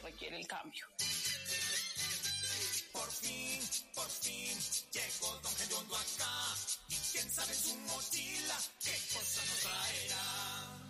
requiere el cambio. Por fin, llegó Don Gediondo acá. Y quién sabe su mochila, qué cosa nos traerá.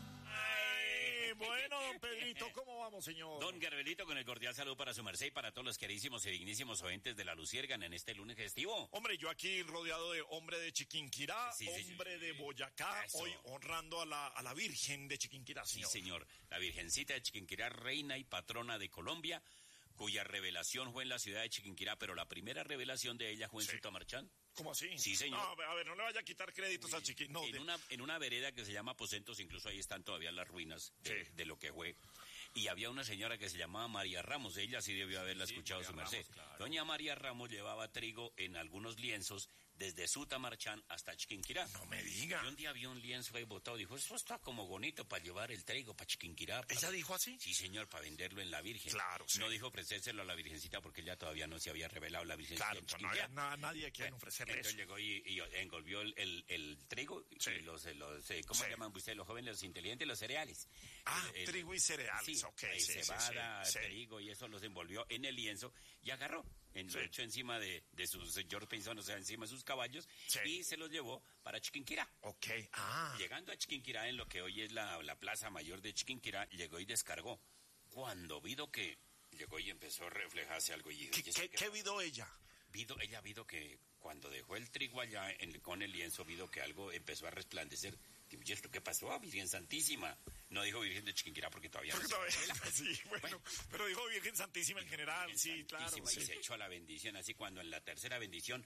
Ay, bueno, don Pedrito, ¿cómo vamos, señor? Don Garbelito, con el cordial saludo para su merced y para todos los queridísimos y dignísimos oyentes de La Luciérgana en este lunes festivo. Hombre, yo aquí rodeado de hombre de Chiquinquirá, Sí, hombre de Boyacá, Eso. hoy honrando a la Virgen de Chiquinquirá, señor. Sí, señor. La Virgencita de Chiquinquirá, reina y patrona de Colombia, cuya revelación fue en la ciudad de Chiquinquirá, pero la primera revelación de ella fue en Sutamarchán. ¿Cómo así? Sí, señor. No, a ver, no le vaya a quitar créditos a Chiquinquirá. No, En una vereda que se llama Aposentos, incluso ahí están todavía las ruinas de lo que fue. Y había una señora que se llamaba María Ramos, ella sí debió haberla escuchado su merced. Claro. Doña María Ramos llevaba trigo en algunos lienzos desde Sutamarchán hasta Chiquinquirá. No me diga. Y un día vio un lienzo ahí botado, dijo, eso está como bonito para llevar el trigo para Chiquinquirá. ¿Ella dijo así? Sí, señor, para venderlo en la Virgen. Claro, sí. No dijo ofrecérselo a la Virgencita porque ella todavía no se había revelado la Virgencita. Claro, no había nadie que ofrecerle entonces eso. llegó y envolvió el trigo y ¿cómo se llaman ustedes los jóvenes, los inteligentes? Los cereales. Trigo y cereales, sí, ok. Cebada, trigo y eso los envolvió en el lienzo y agarró. Lo echó encima de sus George Pinson, o sea, encima de sus caballos, y se los llevó para Chiquinquirá. Ok, Llegando a Chiquinquirá, en lo que hoy es la plaza mayor de Chiquinquirá, llegó y descargó. Cuando vido que llegó y empezó a reflejarse algo. Y ¿Qué vido ella? Ella vido que cuando dejó el trigo allá con el lienzo, vido que algo empezó a resplandecer. Digo, ¿y esto qué pasó? Virgen Santísima. No dijo Virgen de Chiquinquirá porque todavía no se sí, bueno, pero dijo Virgen Santísima en general, Virgen claro. Y se echó a la bendición, así cuando en la tercera bendición,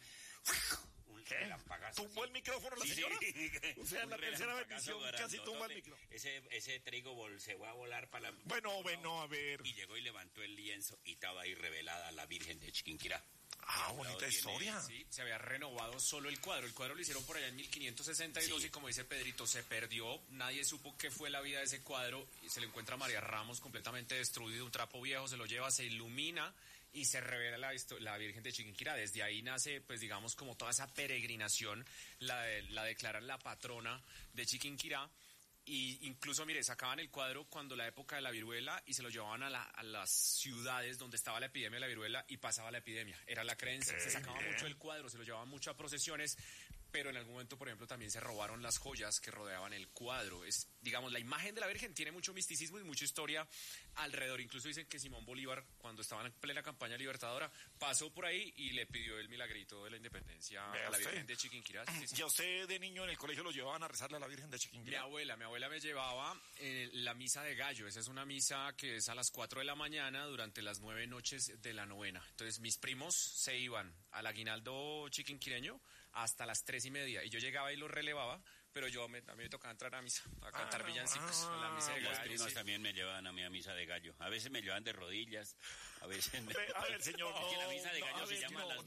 un relampagazo. ¿Tumbó el micrófono la señora? O sea, en la tercera bendición casi tumba el micrófono. Ese trigo se va a volar para la... Bueno, a ver. Y llegó y levantó el lienzo y estaba ahí revelada la Virgen de Chiquinquirá. Bonita historia. Sí, se había renovado solo el cuadro. El cuadro lo hicieron por allá en 1562 y como dice Pedrito, se perdió. Nadie supo qué fue la vida de ese cuadro. Y se le encuentra a María Ramos completamente destruido, un trapo viejo, se lo lleva, se ilumina y se revela la Virgen de Chiquinquirá. Desde ahí nace, pues digamos, como toda esa peregrinación, la declaran la patrona de Chiquinquirá. Y incluso, mire, sacaban el cuadro cuando la época de la viruela y se lo llevaban a las ciudades donde estaba la epidemia de la viruela y pasaba la epidemia. Era la creencia. Se sacaba mucho el cuadro, se lo llevaban mucho a procesiones, pero en algún momento, por ejemplo, también se robaron las joyas que rodeaban el cuadro. Es, digamos, la imagen de la Virgen tiene mucho misticismo y mucha historia alrededor. Incluso dicen que Simón Bolívar, cuando estaba en plena campaña libertadora, pasó por ahí y le pidió el milagrito de la independencia a la Virgen de Chiquinquirá. Sí. ¿Y a usted de niño en el colegio lo llevaban a rezarle a la Virgen de Chiquinquirá? Mi abuela me llevaba la misa de gallo. Esa es una misa que es a las 4 de la mañana durante las 9 noches de la novena. Entonces mis primos se iban al aguinaldo chiquinquireño hasta las 3:30 y yo llegaba y lo relevaba, pero a mí me tocaba entrar a misa, a cantar villancicos, a la misa de gallo. Los primos también me llevaban a mí a misa de gallo. A veces me llevaban de rodillas, a veces me... A ver, señor. Es que la misa de gallo se llama a las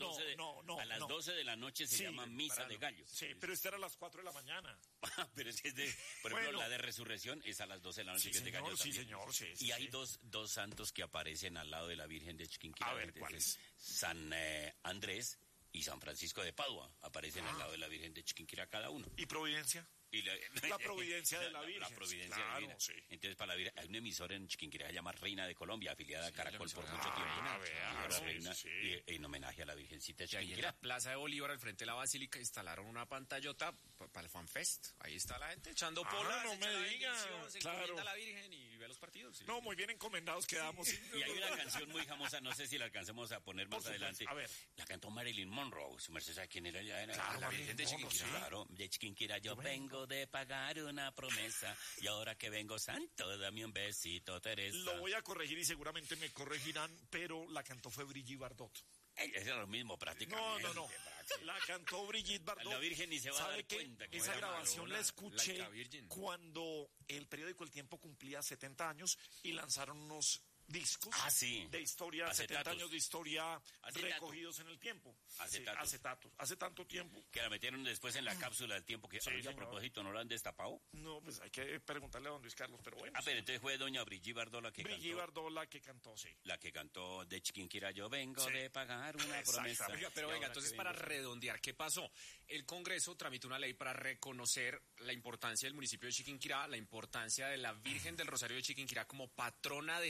12 de la noche se llama misa de gallo. Sí, pero esta era a las 4 de la mañana. Pero es que por ejemplo, la de resurrección es a las 12 de la noche, que es de gallo también. Sí, señor, sí. Y hay dos santos que aparecen al lado de la Virgen de Chiquinquirá. A ver, ¿cuáles? San Andrés y San Francisco de Padua aparecen al lado de la Virgen de Chiquinquirá cada uno. ¿Y Providencia? Y la providencia de la Virgen. La providencia claro, divina. Sí. Entonces, para la Virgen, hay una emisora en Chiquinquirá que se llama Reina de Colombia, afiliada a Caracol por mucho tiempo. En homenaje a la Virgencita de Chiquinquirá. Y en la Plaza de Bolívar, al frente de la Basílica, instalaron una pantallota para el FanFest. Ahí está la gente echando polas, no me diga. Se encomienda a la Virgen y ve los partidos. Sí. No, muy bien encomendados quedamos. Y hay una canción muy famosa, no sé si la alcancemos a poner más adelante. A ver. La cantó Marilyn Monroe. Su merced sabe quién era ella. Claro, la Virgen de Chiquinquirá. Claro, de Chiquinquirá yo vengo de pagar una promesa y ahora que vengo santo, dame un besito, Teresa. Lo voy a corregir y seguramente me corregirán, pero la cantó fue Brigitte Bardot. Es lo mismo prácticamente. No. La cantó Brigitte Bardot. La Virgen ni se va a dar que cuenta. Esa grabación la escuché cuando el periódico El Tiempo cumplía 70 años y lanzaron unos discos de historia, acetatos. 70 años de historia recogidos en el tiempo. Acetatos. Hace tanto tiempo. Que la metieron después en la cápsula del tiempo que a propósito no la han destapado. No, pues hay que preguntarle a don Luis Carlos, pero bueno. Pero entonces fue doña Brigitte Bardot la que cantó. Brigitte Bardot la que cantó, sí. La que cantó de Chiquinquirá yo vengo de pagar una promesa. Pero venga, entonces para redondear, ¿qué pasó? El Congreso tramitó una ley para reconocer la importancia del municipio de Chiquinquirá, la importancia de la Virgen del Rosario de Chiquinquirá como patrona de todos los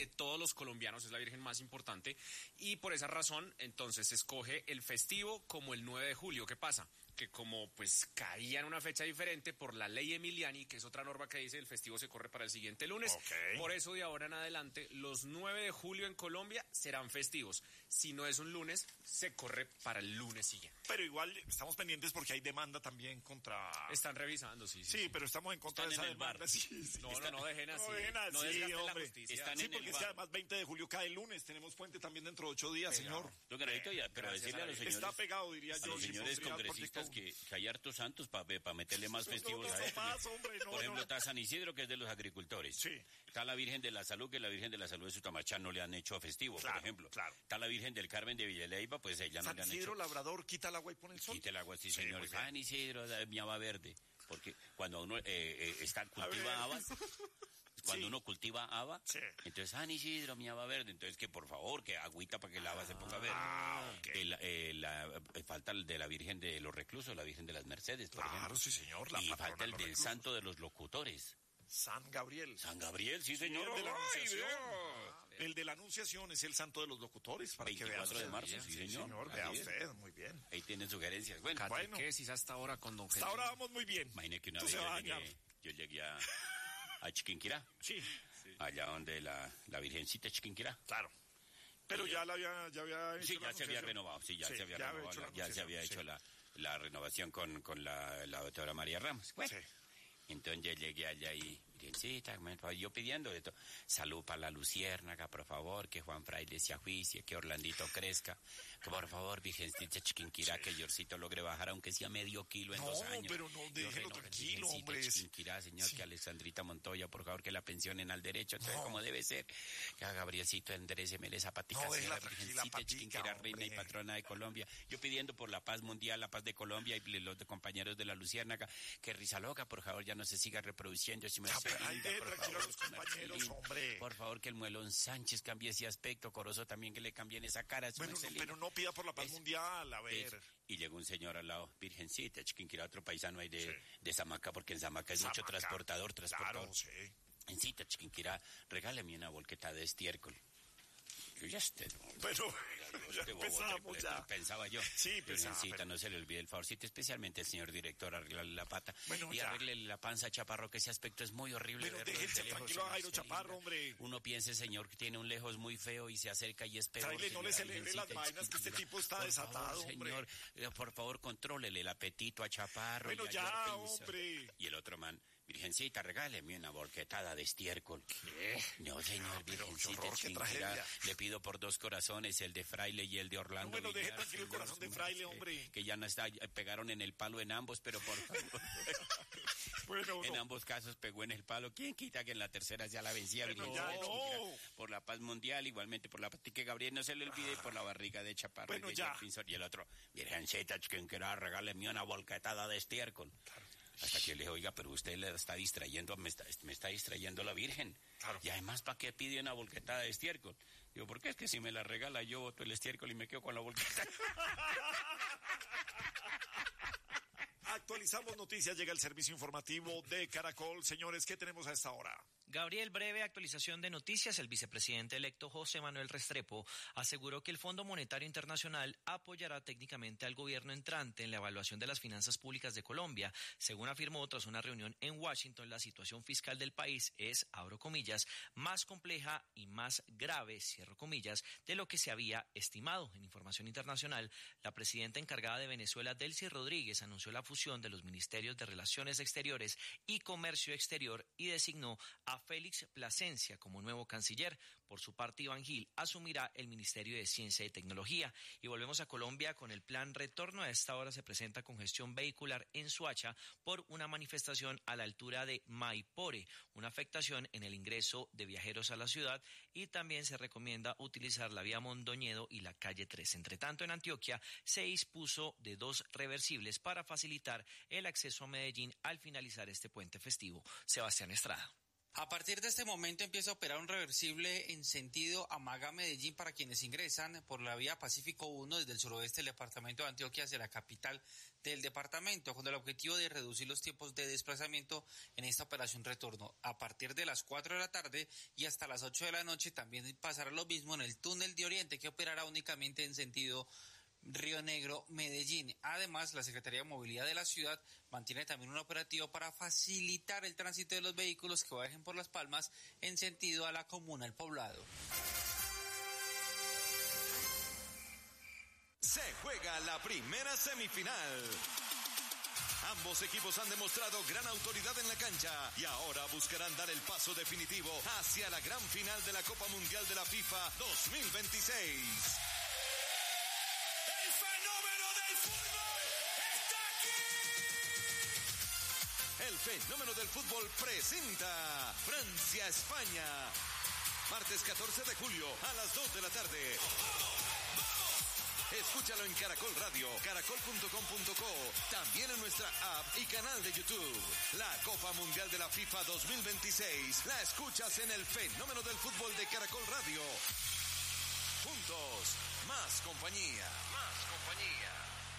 los colombianos, es la Virgen más importante, y por esa razón, entonces, se escoge el festivo como el 9 de julio. ¿Qué pasa? Que como pues caía en una fecha diferente por la ley Emiliani, que es otra norma que dice el festivo se corre para el siguiente lunes, por eso de ahora en adelante los 9 de julio en Colombia serán festivos. Si no es un lunes, se corre para el lunes siguiente. Pero igual estamos pendientes porque hay demanda también contra... Están revisando, sí. Sí, pero estamos en contra de esa demanda. Sí, no dejen así. No desgasten la justicia. Sí, porque es que además 20 de julio cae el lunes, tenemos puente también dentro de 8 días, señor. Don Garayito, pero decirle a los señores... Está pegado, diría yo. A los señores congresistas que hay hartos santos para meterle más festivos a esto. Por ejemplo, está San Isidro, que es de los agricultores. Sí. Está la Virgen de la Salud, que la Virgen de la Salud de Sutamachá no le han hecho festivo, por ejemplo. Claro. Está la Virgen del Carmen de Villaleiva, pues ella no le han hecho. San Isidro Labrador, quita el agua y pone el sol. Quita el agua, sí, señores. San Isidro, miaba verde. Porque cuando uno cultiva habas... Cuando uno cultiva haba, entonces San Isidro, mi haba verde, entonces que por favor, que agüita para que el haba se ponga verde. Falta el de la Virgen de los Reclusos, la Virgen de las Mercedes, por ejemplo. Sí, señor. Y falta el del Santo de los Locutores. San Gabriel. San Gabriel, sí, señor. El de la Anunciación es el Santo de los Locutores. Para 24 de marzo, sí, señor. Vea usted, muy bien. Ahí tiene sugerencias. Bueno. ¿Qué es hasta ahora con don Jesús? Hasta ahora vamos muy bien. Imagine que una vez yo llegué a Chiquinquirá. Sí. Allá donde la Virgencita Chiquinquirá. Claro. Pero ya había hecho. Sí, ya se había renovado. Sí, ya se había renovado. Ya se había hecho la renovación con la doctora María Ramos. Bueno. Sí. Entonces llegué allá y, Virgencita, yo pidiendo esto, salud para la luciérnaga, por favor, que Juan Fraile se ajuicie, que Orlandito crezca, que por favor, Virgencita Chiquinquirá, que Yorcito logre bajar, aunque sea medio kilo en 2 años. No, pero no, déjelo tranquilo, hombre. Chiquinquirá, señor, que Alexandrita Montoya, por favor, que la pensionen al derecho, entonces como debe ser, que a Gabrielcito endereceme esa patica, la Virgencita Chiquinquirá, reina y patrona de Colombia. Yo pidiendo por la paz mundial, la paz de Colombia y los compañeros de la luciérnaga, que Rizaloca, por favor, ya no se siga reproduciendo. Si me tranquilo los compañeros, hombre. Por favor, que el Muelón Sánchez cambie ese aspecto, Corozo también que le cambien esa cara. Bueno, pero no pida por la paz mundial, a ver. Y llegó un señor al lado, Virgencita, Chiquinquirá, otro paisano ahí de Zamaca, porque en Zamaca es mucho transportador. Claro, sí. En Cita, Chiquinquirá, regáleme una volqueta de estiércol. Yo ya Bueno, ya empezamos ya. Pensaba yo. Sí, Virgencita, no se le olvide el favorcito, especialmente el señor director, arreglarle la pata. Bueno, y arregle la panza a Chaparro, que ese aspecto es muy horrible. Pero déjense tranquilo a Jairo Chaparro, hombre. Uno piensa, señor, que tiene un lejos muy feo y se acerca y es peor. Traile, no le celebre las vainas, que este tipo está desatado, hombre. Señor, por favor, contrólele el apetito a Chaparro. Bueno, ya, hombre. Y el otro man, Virgencita, regáleme una volquetada de estiércol. ¿Qué? No, señor, Virgencita Chiquinquirá, le pido por 2 corazones, el de Fraile y el de Orlando. No, bueno, deje tranquilo el corazón de Fraile, hombre. Que ya no está, pegaron en el palo en ambos, pero por favor. Bueno, en ambos casos pegó en el palo. ¿Quién quita que en la tercera ya la vencía? Bueno, ya no. Por la paz mundial, igualmente por la patica Gabriel, no se le olvide, por la barriga de Chaparro. Bueno, y de y el otro, Virgencita Chiquinquirá, regáleme una volquetada de estiércol. Claro. Hasta que le dije, oiga, pero usted le está distrayendo, me está distrayendo la Virgen. Claro. Y además, ¿para qué pide una volquetada de estiércol? Digo, ¿por qué? Es que si me la regala yo boto el estiércol y me quedo con la volquetada. Actualizamos noticias, llega el servicio informativo de Caracol. Señores, ¿qué tenemos a esta hora? Gabriel, breve actualización de noticias. El vicepresidente electo José Manuel Restrepo aseguró que el Fondo Monetario Internacional apoyará técnicamente al gobierno entrante en la evaluación de las finanzas públicas de Colombia. Según afirmó tras una reunión en Washington, la situación fiscal del país es, abro comillas, más compleja y más grave, cierro comillas, de lo que se había estimado. En información internacional, la presidenta encargada de Venezuela, Delcy Rodríguez, anunció la fusión de los ministerios de Relaciones Exteriores y Comercio Exterior y designó a Félix Plasencia como nuevo canciller. Por su parte, Iván Gil asumirá el Ministerio de Ciencia y Tecnología. Y volvemos a Colombia con el plan Retorno. A esta hora se presenta congestión vehicular en Soacha por una manifestación a la altura de Maipore, una afectación en el ingreso de viajeros a la ciudad, y también se recomienda utilizar la vía Mondoñedo y la calle 3. Entre tanto, en Antioquia se dispuso de 2 reversibles para facilitar el acceso a Medellín al finalizar este puente festivo. Sebastián Estrada. A partir de este momento empieza a operar un reversible en sentido Amaga-Medellín para quienes ingresan por la vía Pacífico 1 desde el suroeste del departamento de Antioquia hacia la capital del departamento, con el objetivo de reducir los tiempos de desplazamiento en esta operación retorno. A partir de las 4 de la tarde y hasta las 8 de la noche también pasará lo mismo en el túnel de Oriente, que operará únicamente en sentido Río Negro, Medellín. Además, la Secretaría de Movilidad de la ciudad mantiene también un operativo para facilitar el tránsito de los vehículos que viajen por Las Palmas en sentido a la comuna El Poblado. Se juega la primera semifinal. Ambos equipos han demostrado gran autoridad en la cancha y ahora buscarán dar el paso definitivo hacia la gran final de la Copa Mundial de la FIFA 2026. El fenómeno del fútbol presenta Francia-España. Martes 14 de julio a las 2 de la tarde. Escúchalo en Caracol Radio, caracol.com.co, también en nuestra app y canal de YouTube. La Copa Mundial de la FIFA 2026 la escuchas en el fenómeno del fútbol de Caracol Radio. Juntos, más compañía. Más compañía.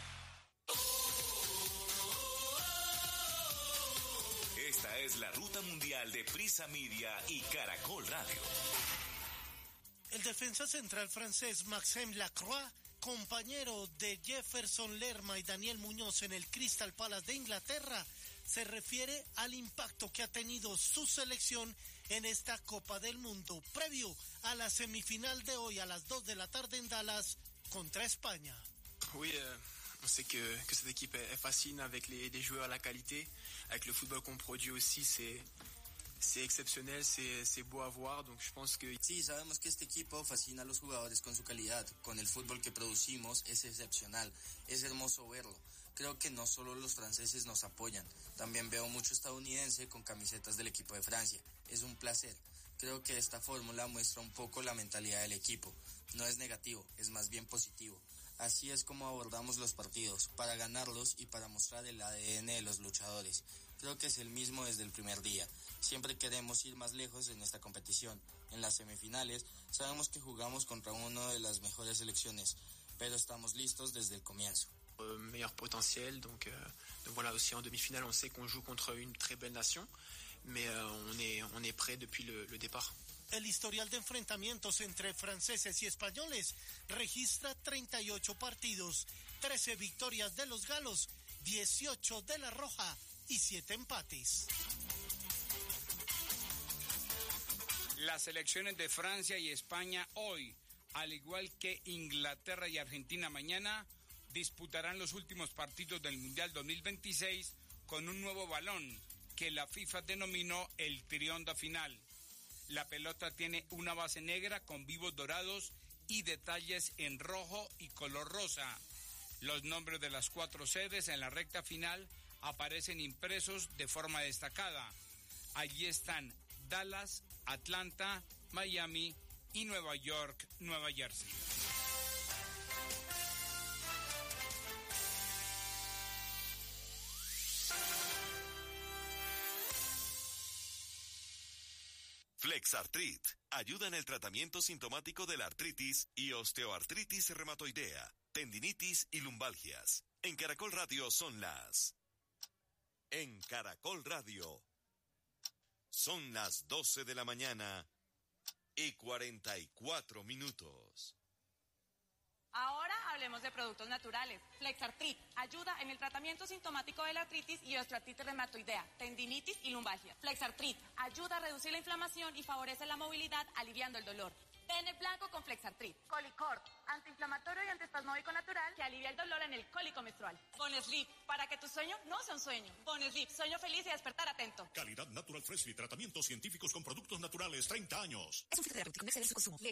Esta es la ruta mundial de Prisa Media y Caracol Radio. El defensa central francés Maxime Lacroix, compañero de Jefferson Lerma y Daniel Muñoz en el Crystal Palace de Inglaterra, se refiere al impacto que ha tenido su selección en esta Copa del Mundo, previo a la semifinal de hoy a las 2 de la tarde en Dallas contra España. Oui, on sait que cette équipe est fascine avec des joueurs à la qualité, avec le football qu'on produit aussi, c'est exceptionnel, c'est beau à voir, donc je pense que... Sí, sabemos que este equipo fascina a los jugadores con su calidad, con el fútbol que producimos, es excepcional, es hermoso verlo. Creo que no solo los franceses nos apoyan, también veo mucho estadounidense con camisetas del equipo de Francia. Es un placer. Creo que esta fórmula muestra un poco la mentalidad del equipo. No es negativo, es más bien positivo. Así es como abordamos los partidos, para ganarlos y para mostrar el ADN de los luchadores. Creo que es el mismo desde el primer día. Siempre queremos ir más lejos en esta competición. En las semifinales sabemos que jugamos contra una de las mejores selecciones, pero estamos listos desde el comienzo. Meilleur potentiel, donc voilà, aussi en demi-finale on sait qu'on joue contre une très belle nation, mais on est prêt depuis le départ. El historial de enfrentamientos entre franceses y españoles registra 38 partidos, 13 victorias de los galos, 18 de la roja y 7 empates. Las selecciones de Francia y España hoy, al igual que Inglaterra y Argentina mañana, disputarán los últimos partidos del Mundial 2026 con un nuevo balón que la FIFA denominó el Trionda Final. La pelota tiene una base negra con vivos dorados y detalles en rojo y color rosa. Los nombres de las 4 sedes en la recta final aparecen impresos de forma destacada. Allí están Dallas, Atlanta, Miami y Nueva York, Nueva Jersey. Flexartrit ayuda en el tratamiento sintomático de la artritis y osteoartritis reumatoidea, tendinitis y lumbalgias. En Caracol Radio son las... En Caracol Radio son las 12 de la mañana y 44 minutos. Ahora hablemos de productos naturales. Flexartrit ayuda en el tratamiento sintomático de la artritis y osteoartritis reumatoidea, tendinitis y lumbalgia. Flexartrit ayuda a reducir la inflamación y favorece la movilidad, aliviando el dolor. Ten el blanco con Flexartrit. Colicort, antiinflamatorio y antiespasmódico natural que alivia el dolor en el cólico menstrual. Bonesleep, para que tu sueño no sea un sueño. Bonesleep, sueño feliz y despertar atento. Calidad Natural Freshly, tratamientos científicos con productos naturales, 30 años. Es un filtro de rutina, excede su consumo.